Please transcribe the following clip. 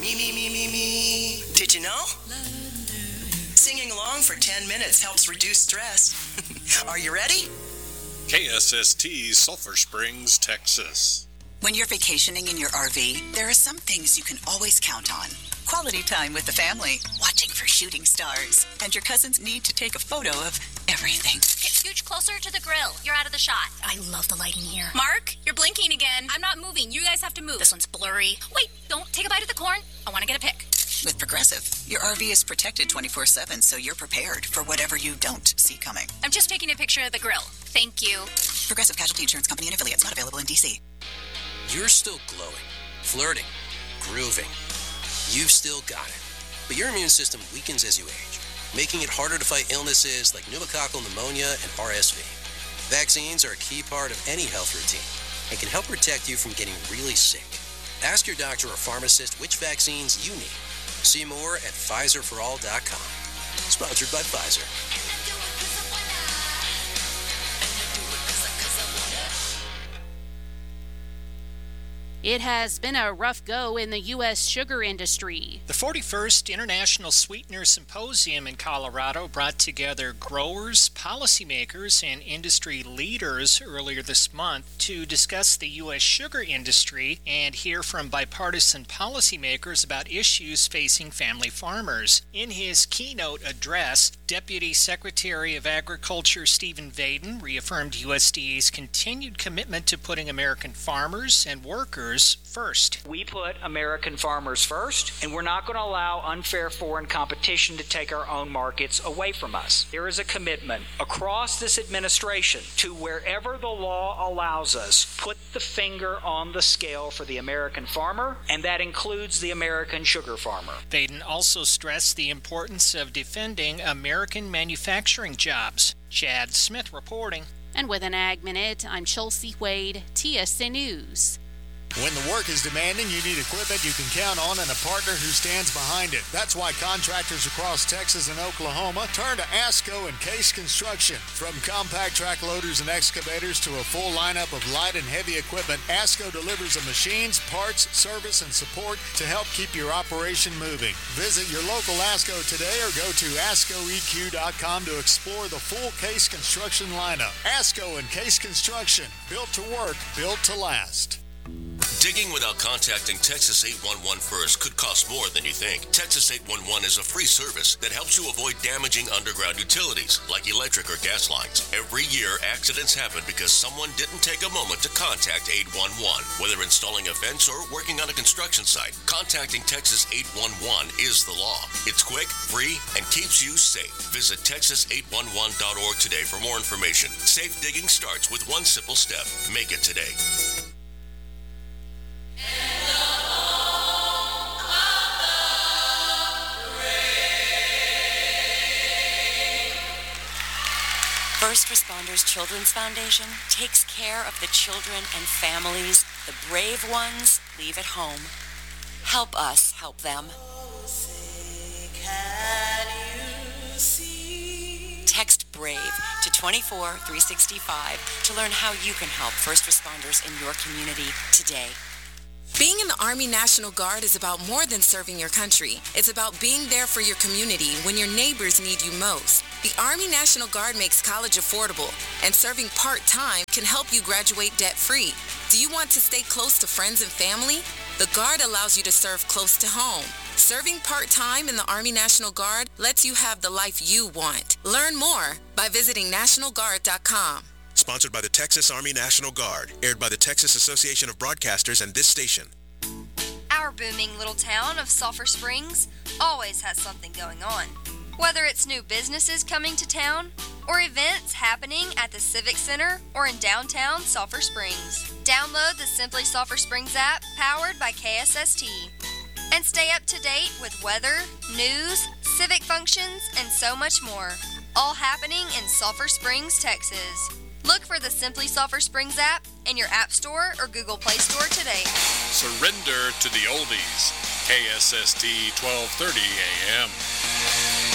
Me. Did you know? Singing along for 10 minutes helps reduce stress. Are you ready? KSST, Sulphur Springs, Texas. When you're vacationing in your RV, there are some things you can always count on. Quality time with the family, watching for shooting stars, and your cousin's need to take a photo of everything. Get scooch closer to the grill. You're out of the shot. I love the lighting here. Mark, you're blinking again. I'm not moving. You guys have to move. This one's blurry. Wait, don't take a bite of the corn. I want to get a pic. With Progressive, your RV is protected 24/7, so you're prepared for whatever you don't see coming. I'm just taking a picture of the grill. Thank you. Progressive Casualty Insurance Company and affiliates, not available in D.C. You're still glowing, flirting, grooving. You've still got it. But your immune system weakens as you age, making it harder to fight illnesses like pneumococcal pneumonia and RSV. Vaccines are a key part of any health routine and can help protect you from getting really sick. Ask your doctor or pharmacist which vaccines you need. See more at PfizerForAll.com. Sponsored by Pfizer. It has been a rough go in the U.S. sugar industry. The 41st International Sweetener Symposium in Colorado brought together growers, policymakers, and industry leaders earlier this month to discuss the U.S. sugar industry and hear from bipartisan policymakers about issues facing family farmers. In his keynote address, Deputy Secretary of Agriculture Stephen Vaden reaffirmed USDA's continued commitment to putting American farmers and workers first. We put American farmers first, and we're not going to allow unfair foreign competition to take our own markets away from us. There is a commitment across this administration to, wherever the law allows us, put the finger on the scale for the American farmer, and that includes the American sugar farmer. Vaden also stressed the importance of defending American manufacturing jobs. Chad Smith reporting. And with an Ag Minute, I'm Chelsea Wade, TSA News. When the work is demanding, you need equipment you can count on and a partner who stands behind it. That's why contractors across Texas and Oklahoma turn to ASCO and Case Construction. From compact track loaders and excavators to a full lineup of light and heavy equipment, ASCO delivers the machines, parts, service, and support to help keep your operation moving. Visit your local ASCO today or go to ASCOEQ.com to explore the full Case Construction lineup. ASCO and Case Construction, built to work, built to last. Digging without contacting Texas 811 first could cost more than you think. Texas 811 is a free service that helps you avoid damaging underground utilities like electric or gas lines. Every year, accidents happen because someone didn't take a moment to contact 811. Whether installing a fence or working on a construction site, contacting Texas 811 is the law. It's quick, free, and keeps you safe. Visit Texas811.org today for more information. Safe digging starts with one simple step. Make it today. First Responders Children's Foundation takes care of the children and families the brave ones leave at home. Help us help them. Text BRAVE to 24365 to learn how you can help first responders in your community today. Being in the Army National Guard is about more than serving your country. It's about being there for your community when your neighbors need you most. The Army National Guard makes college affordable, and serving part-time can help you graduate debt-free. Do you want to stay close to friends and family? The Guard allows you to serve close to home. Serving part-time in the Army National Guard lets you have the life you want. Learn more by visiting NationalGuard.com. Sponsored by the Texas Army National Guard. Aired by the Texas Association of Broadcasters and this station. Our booming little town of Sulphur Springs always has something going on. Whether it's new businesses coming to town or events happening at the Civic Center or in downtown Sulphur Springs. Download the Simply Sulphur Springs app powered by KSST and stay up to date with weather, news, civic functions, and so much more. All happening in Sulphur Springs, Texas. Look for the Simply Sulphur Springs app in your App Store or Google Play Store today. Surrender to the oldies. KSST 1230 AM.